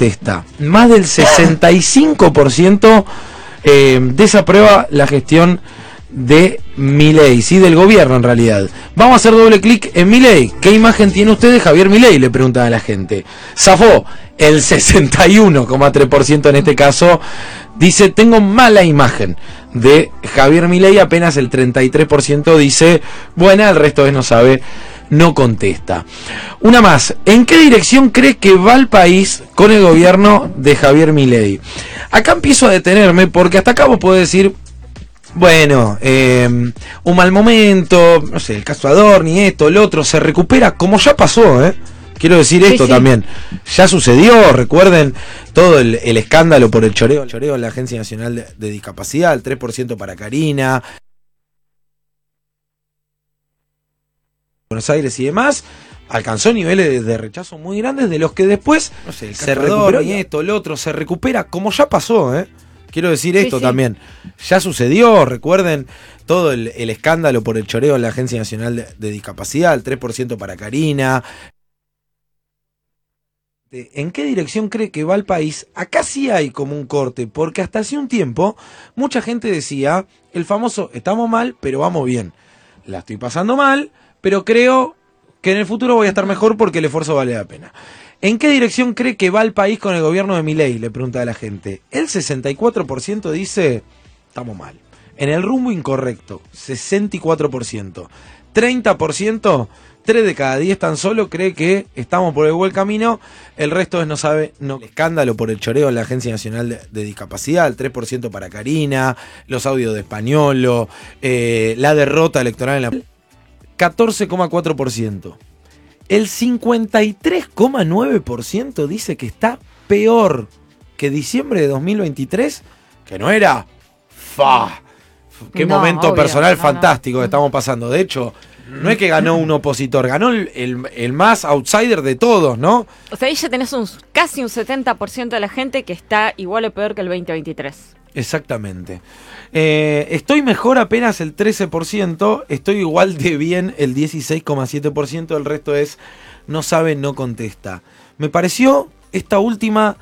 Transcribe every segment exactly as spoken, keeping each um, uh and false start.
contesta. Más del sesenta y cinco por ciento eh, desaprueba la gestión de Milei, sí, del gobierno en realidad. Vamos a hacer doble clic en Milei. ¿Qué imagen tiene usted de Javier Milei?, le preguntan a la gente. Zafó el sesenta y uno coma tres por ciento en este caso. Dice, tengo mala imagen de Javier Milei. Apenas el treinta y tres por ciento dice, buena, el resto es no sabe, no contesta. Una más, ¿en qué dirección cree que va el país con el gobierno de Javier Milei? Acá empiezo a detenerme porque hasta acá vos podés decir, bueno, eh, un mal momento, no sé, el caso Adorni, esto, el otro, se recupera, como ya pasó, ¿eh? Quiero decir esto sí, sí. también, ya sucedió, recuerden todo el, el escándalo por el choreo, el choreo en la Agencia Nacional de, de Discapacidad, el tres por ciento para Karina, Buenos Aires y demás, alcanzó niveles de, de rechazo muy grandes de los que después no sé, se recupera y esto, el otro, se recupera, como ya pasó, ¿eh? Quiero decir esto sí, sí. también, ya sucedió, recuerden todo el, el escándalo por el choreo en la Agencia Nacional de, de Discapacidad, el tres por ciento para Karina. ¿En qué dirección cree que va el país? Acá sí hay como un corte, porque hasta hace un tiempo mucha gente decía, el famoso, estamos mal, pero vamos bien. La estoy pasando mal, pero creo que en el futuro voy a estar mejor porque el esfuerzo vale la pena. ¿En qué dirección cree que va el país con el gobierno de Milei?, le pregunta a la gente. El sesenta y cuatro por ciento dice, estamos mal. En el rumbo incorrecto, sesenta y cuatro por ciento. treinta por ciento, tres de cada diez tan solo cree que estamos por el buen camino. El resto es no sabe, no. El escándalo por el choreo en la Agencia Nacional de, de Discapacidad, el tres por ciento para Karina, los audios de Españolo, eh, la derrota electoral en la... catorce coma cuatro por ciento. El cincuenta y tres coma nueve por ciento dice que está peor que diciembre de dos mil veintitrés, que no era fa. Qué no, momento obvio, personal no, fantástico no. que estamos pasando. De hecho, no es que ganó un opositor, ganó el, el, el más outsider de todos, ¿no? O sea, ahí ya tenés un, casi un setenta por ciento de la gente que está igual o peor que el veinte veintitrés. Exactamente. Eh, estoy mejor apenas el trece por ciento, estoy igual de bien el dieciséis coma siete por ciento, el resto es no sabe, no contesta. Me pareció esta última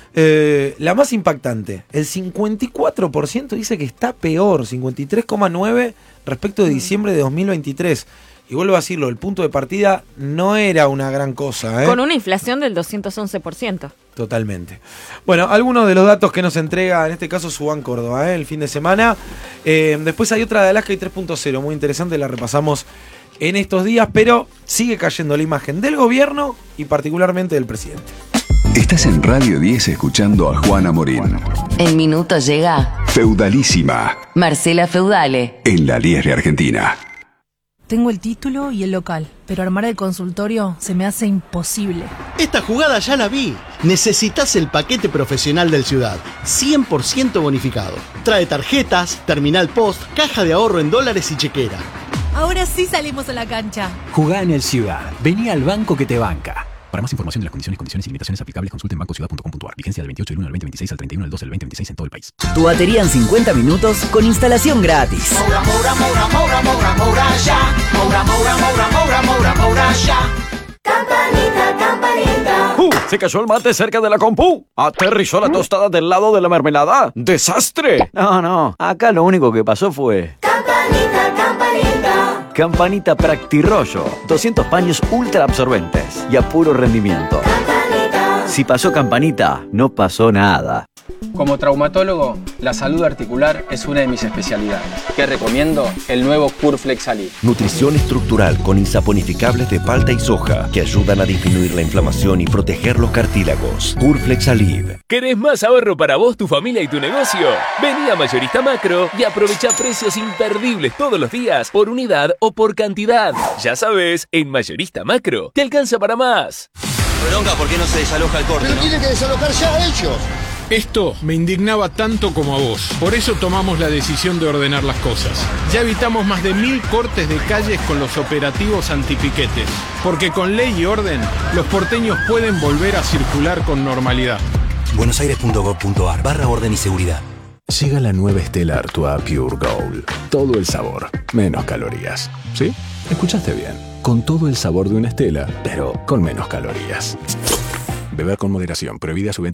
eh, la más impactante. El cincuenta y cuatro por ciento dice que está peor, cincuenta y tres coma nueve por ciento respecto de diciembre de dos mil veintitrés. Y vuelvo a decirlo, el punto de partida no era una gran cosa, ¿eh? Con una inflación del doscientos once por ciento. Totalmente. Bueno, algunos de los datos que nos entrega, en este caso, Subán Córdoba, ¿eh? el fin de semana. Eh, después hay otra de Alaska y tres punto cero, muy interesante, la repasamos en estos días, pero sigue cayendo la imagen del gobierno y particularmente del presidente. Estás en Radio diez escuchando a Juana Morín. En minutos llega Feudalísima. Marcela Feudale. En la Liesre Argentina. Tengo el título y el local, pero armar el consultorio se me hace imposible. Esta jugada ya la vi. Necesitas el paquete profesional del Ciudad, cien por ciento bonificado. Trae tarjetas, terminal post, caja de ahorro en dólares y chequera. Ahora sí salimos a la cancha. Jugá en el Ciudad. Vení al banco que te banca. Para más información de las condiciones, condiciones y limitaciones aplicables, consulte en banco ciudad punto com punto a r. Vigencia del veintiocho del uno del veinte veintiséis al treinta y uno del doce del veinte veintiséis en todo el país. Tu batería en cincuenta minutos con instalación gratis. Moura, Moura, Moura, Moura, Moura, Moura, ya. Moura, Moura, Moura, Moura, Moura, Moura, ya. Campanita, campanita. Uh, se cayó el mate cerca de la compu. Aterrizó la tostada del lado de la mermelada. ¡Desastre! No, no. Acá lo único que pasó fue... Campanita, campanita. Campanita Practirollo. doscientos paños ultra absorbentes y a puro rendimiento. Campanita. Si pasó Campanita, no pasó nada. Como traumatólogo, la salud articular es una de mis especialidades. ¿Qué recomiendo? El nuevo Curflex Alib. Nutrición estructural con insaponificables de palta y soja que ayudan a disminuir la inflamación y proteger los cartílagos. Curflex Alib. ¿Querés más ahorro para vos, tu familia y tu negocio? Vení a Mayorista Macro y aprovecha precios imperdibles todos los días por unidad o por cantidad. Ya sabes, en Mayorista Macro te alcanza para más. Bronca, ¿por qué no se desaloja el corte? Pero ¿no? tienen que desalojar ya ellos. Esto me indignaba tanto como a vos. Por eso tomamos la decisión de ordenar las cosas. Ya evitamos más de mil cortes de calles con los operativos antipiquetes. Porque con ley y orden, los porteños pueden volver a circular con normalidad. buenosaires punto gov punto a r barra orden y seguridad. Llega la nueva Stella Artois Pure Gold. Todo el sabor, menos calorías. ¿Sí? Escuchaste bien. Con todo el sabor de una Stella, pero con menos calorías. Beber con moderación. Prohibida su venta.